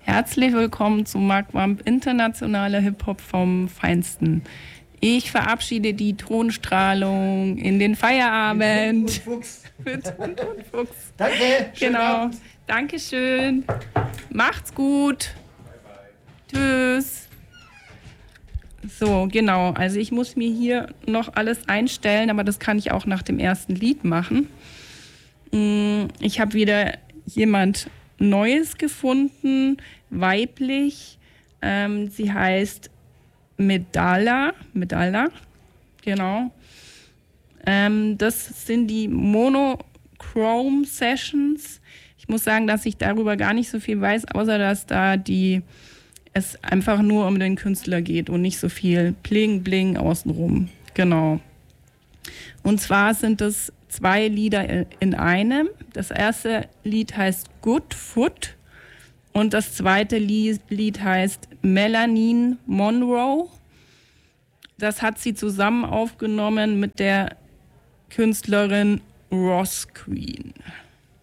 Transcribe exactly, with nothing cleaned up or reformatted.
Herzlich willkommen zu Mark Wamp, internationaler Hip-Hop vom Feinsten. Ich verabschiede die Tonstrahlung in den Feierabend. Mit Hund und Fuchs. Mit Hund und Fuchs. Danke. Genau. Dankeschön. Macht's gut. Tschüss. So, genau. Also ich muss mir hier noch alles einstellen, aber das kann ich auch nach dem ersten Lied machen. Ich habe wieder jemand Neues gefunden, weiblich. Ähm, sie heißt Medalla. Medalla, genau. Ähm, das sind die Monochrome Sessions. Ich muss sagen, dass ich darüber gar nicht so viel weiß, außer dass da die es einfach nur um den Künstler geht und nicht so viel Bling Bling außenrum. Genau. Und zwar sind es zwei Lieder in einem. Das erste Lied heißt Good Foot und das zweite Lied heißt Melanin Monroe. Das hat sie zusammen aufgenommen mit der Künstlerin Ross Queen.